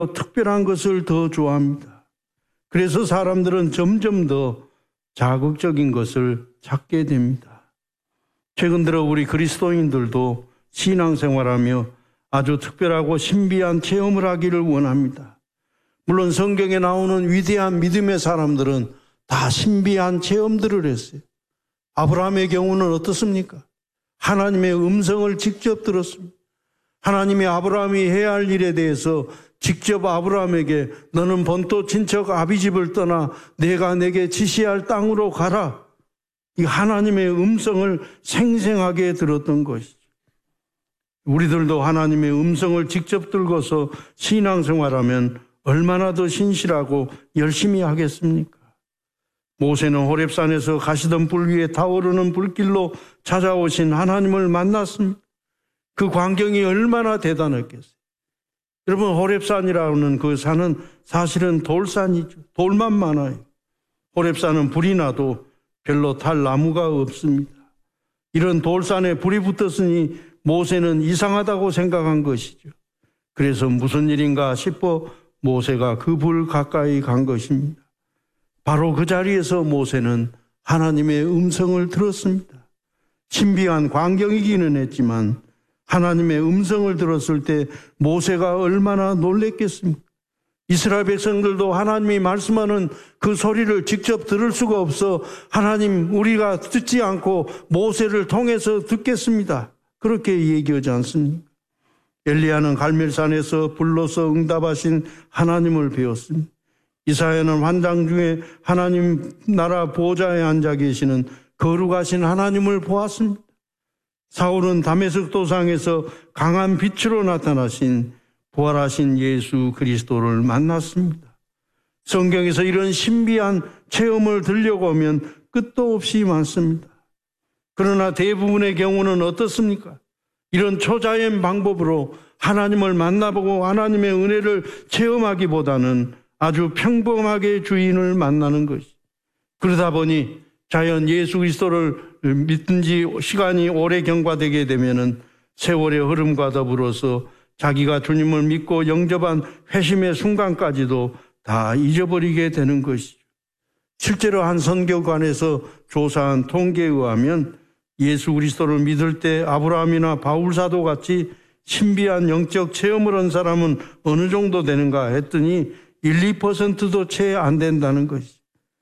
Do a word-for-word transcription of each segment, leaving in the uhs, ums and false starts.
특별한 것을 더 좋아합니다. 그래서 사람들은 점점 더 자극적인 것을 찾게 됩니다. 최근 들어 우리 그리스도인들도 신앙생활하며 아주 특별하고 신비한 체험을 하기를 원합니다. 물론 성경에 나오는 위대한 믿음의 사람들은 다 신비한 체험들을 했어요. 아브라함의 경우는 어떻습니까? 하나님의 음성을 직접 들었습니다. 하나님이 아브라함이 해야 할 일에 대해서 직접 아브라함에게 너는 본토 친척 아비집을 떠나 내가 내게 지시할 땅으로 가라. 이 하나님의 음성을 생생하게 들었던 것이죠. 우리들도 하나님의 음성을 직접 들고서 신앙생활하면 얼마나 더 신실하고 열심히 하겠습니까? 모세는 호렙산에서 가시던 불 위에 타오르는 불길로 찾아오신 하나님을 만났습니다. 그 광경이 얼마나 대단했겠어요. 여러분, 호렙산이라는 그 산은 사실은 돌산이죠. 돌만 많아요. 호렙산은 불이 나도 별로 탈 나무가 없습니다. 이런 돌산에 불이 붙었으니 모세는 이상하다고 생각한 것이죠. 그래서 무슨 일인가 싶어 모세가 그 불 가까이 간 것입니다. 바로 그 자리에서 모세는 하나님의 음성을 들었습니다. 신비한 광경이기는 했지만 하나님의 음성을 들었을 때 모세가 얼마나 놀랬겠습니까? 이스라엘 백성들도 하나님이 말씀하는 그 소리를 직접 들을 수가 없어 하나님 우리가 듣지 않고 모세를 통해서 듣겠습니다. 그렇게 얘기하지 않습니까? 엘리야는 갈멜산에서 불로서 응답하신 하나님을 배웠습니다. 이사야는 환장 중에 하나님 나라 보좌에 앉아 계시는 거룩하신 하나님을 보았습니다. 사울은 다메섹 도상에서 강한 빛으로 나타나신 부활하신 예수 그리스도를 만났습니다. 성경에서 이런 신비한 체험을 들려고 하면 끝도 없이 많습니다. 그러나 대부분의 경우는 어떻습니까? 이런 초자연 방법으로 하나님을 만나보고 하나님의 은혜를 체험하기보다는 아주 평범하게 주인을 만나는 것이. 그러다 보니 자연 예수 그리스도를 믿은 지 시간이 오래 경과되게 되면은 세월의 흐름과 더불어서 자기가 주님을 믿고 영접한 회심의 순간까지도 다 잊어버리게 되는 것이죠. 실제로 한 선교관에서 조사한 통계에 의하면 예수 그리스도를 믿을 때 아브라함이나 바울사도 같이 신비한 영적 체험을 한 사람은 어느 정도 되는가 했더니 일, 이 퍼센트도 채 안 된다는 것이죠.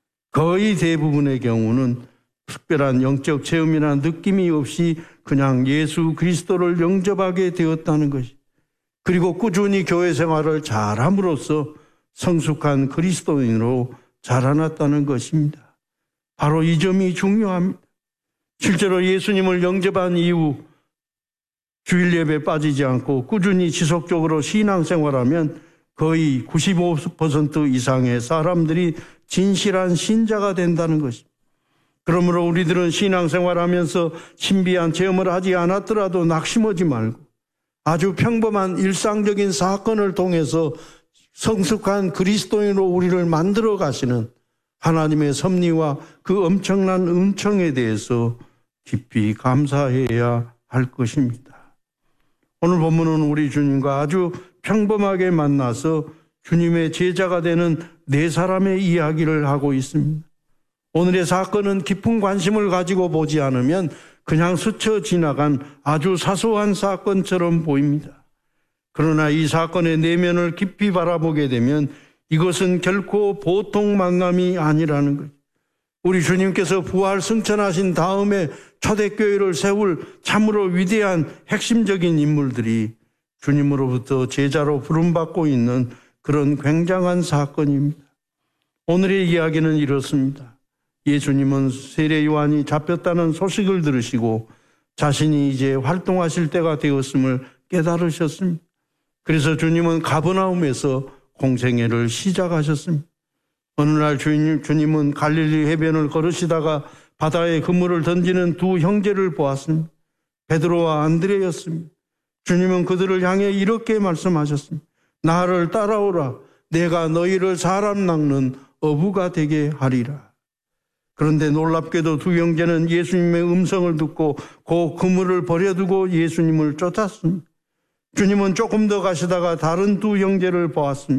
거의 대부분의 경우는 특별한 영적 체험이나 느낌이 없이 그냥 예수 그리스도를 영접하게 되었다는 것이죠. 그리고 꾸준히 교회 생활을 잘함으로써 성숙한 그리스도인으로 자라났다는 것입니다. 바로 이 점이 중요합니다. 실제로 예수님을 영접한 이후 주일 예배에 빠지지 않고 꾸준히 지속적으로 신앙생활하면 거의 구십오 퍼센트 이상의 사람들이 진실한 신자가 된다는 것입니다. 그러므로 우리들은 신앙생활하면서 신비한 체험을 하지 않았더라도 낙심하지 말고 아주 평범한 일상적인 사건을 통해서 성숙한 그리스도인으로 우리를 만들어 가시는 하나님의 섭리와 그 엄청난 은총에 대해서 깊이 감사해야 할 것입니다. 오늘 본문은 우리 주님과 아주 평범하게 만나서 주님의 제자가 되는 네 사람의 이야기를 하고 있습니다. 오늘의 사건은 깊은 관심을 가지고 보지 않으면 그냥 스쳐 지나간 아주 사소한 사건처럼 보입니다. 그러나 이 사건의 내면을 깊이 바라보게 되면 이것은 결코 보통 만남이 아니라는 거죠. 우리 주님께서 부활 승천하신 다음에 초대교회를 세울 참으로 위대한 핵심적인 인물들이 주님으로부터 제자로 부름받고 있는 그런 굉장한 사건입니다. 오늘의 이야기는 이렇습니다. 예수님은 세례 요한이 잡혔다는 소식을 들으시고 자신이 이제 활동하실 때가 되었음을 깨달으셨습니다. 그래서 주님은 가버나움에서 공생애를 시작하셨습니다. 어느 날 주님, 주님은 갈릴리 해변을 걸으시다가 바다에 그물을 던지는 두 형제를 보았습니다. 베드로와 안드레였습니다. 주님은 그들을 향해 이렇게 말씀하셨습니다. 나를 따라오라. 내가 너희를 사람 낚는 어부가 되게 하리라. 그런데 놀랍게도 두 형제는 예수님의 음성을 듣고 그 그물을 버려두고 예수님을 쫓았습니다. 주님은 조금 더 가시다가 다른 두 형제를 보았습니다.